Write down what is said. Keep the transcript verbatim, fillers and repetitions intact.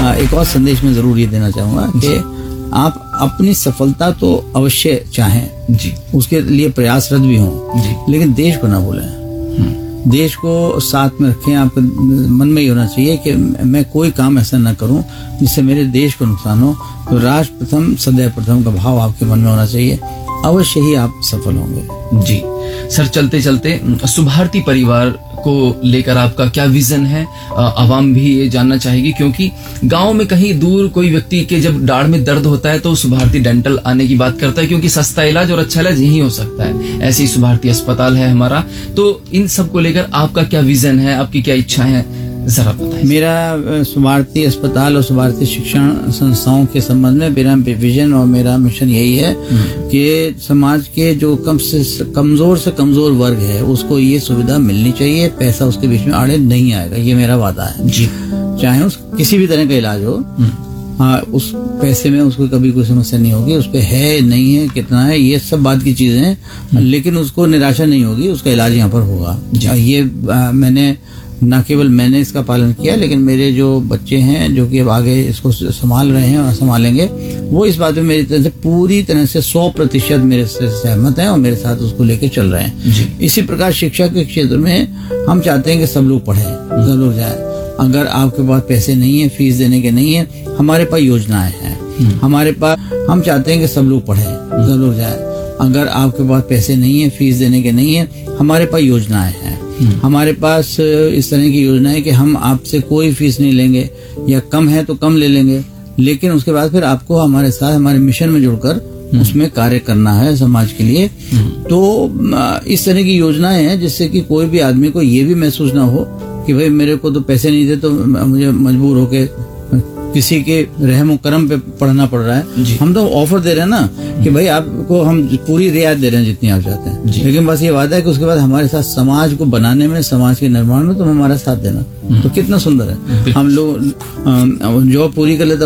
एक और संदेश में जरूर ये देना चाहूंगा कि आप अपनी सफलता तो अवश्य चाहें जी, उसके लिए प्रयासरत भी हों जी, लेकिन देश को ना भूलें। देश को साथ में रखें। आपके मन में ये होना चाहिए कि मैं कोई काम ऐसा ना करूं जिससे मेरे देश को नुकसान हो। तो राष्ट्र प्रथम सदैव प्रथम का भाव आपके मन में होना चाहिए, अवश्य ही आप सफल होंगे। जी सर, चलते चलते सुभारती परिवार को लेकर आपका क्या विजन है, आवाम भी ये जानना चाहेगी, क्योंकि गांव में कहीं दूर कोई व्यक्ति के जब दाढ़ में दर्द होता है तो सुभारती डेंटल आने की बात करता है, क्योंकि सस्ता इलाज और अच्छा इलाज यही हो सकता है। ऐसे ही सुभारती अस्पताल है हमारा। तो इन सब को लेकर आपका क्या विजन है, आपकी क्या इच्छा है, जरा बताइए। मेरा सुभारती अस्पताल और सुभारती शिक्षण संस्थाओं के संबंध में मेरा विजन और मेरा मिशन यही है कि समाज के जो कम से कमजोर से कमजोर वर्ग है उसको ये सुविधा मिलनी चाहिए, पैसा उसके बीच में आड़े नहीं आएगा, ये मेरा वादा है जी। चाहे उस किसी भी तरह का इलाज हो, हाँ, उस पैसे में उसको कभी कोई समस्या नहीं होगी, उस पे है नहीं है कितना है ये सब बात की चीजें हैं, लेकिन उसको निराशा नहीं होगी, उसका इलाज यहाँ पर होगा। ये आ, मैंने न केवल मैंने इसका पालन किया, लेकिन मेरे जो बच्चे हैं जो कि अब आगे इसको संभाल रहे हैं और संभालेंगे, वो इस बात में मेरी तरह से पूरी तरह से सौ प्रतिशत मेरे से सहमत हैं और मेरे साथ उसको लेके चल रहे हैं जी। इसी प्रकार शिक्षा के क्षेत्र में हम चाहते हैं कि सब लोग पढ़ें, सब लोग जाएं। अगर आपके पास पैसे नहीं है, फीस देने के नहीं है, हमारे पास योजनाएं हैं, हमारे पास हम चाहते हैं कि सब लोग पढ़ें, सब लोग जाएं। अगर आपके पास पैसे नहीं है, फीस देने के नहीं है, हमारे पास योजनाएं हैं, हमारे पास इस तरह की योजना है कि हम आपसे कोई फीस नहीं लेंगे, या कम है तो कम ले लेंगे, लेकिन उसके बाद फिर आपको हमारे साथ हमारे मिशन में जुड़कर उसमें कार्य करना है समाज के लिए। तो इस तरह की योजनाएं हैं जिससे कि कोई भी आदमी को ये भी महसूस ना हो कि भाई मेरे को तो पैसे नहीं थे तो मुझे मजबूर होके किसी के रहम करम पे पढ़ना पड़ रहा है। हम तो ऑफर दे रहे हैं ना कि भाई आपको हम पूरी रियायत दे रहे हैं जितनी आप चाहते हैं, लेकिन बस ये वादा है कि उसके बाद हमारे साथ समाज को बनाने में, समाज के निर्माण में तुम हमारा साथ देना। तो कितना सुंदर है। हम लोग जॉब पूरी कर लेते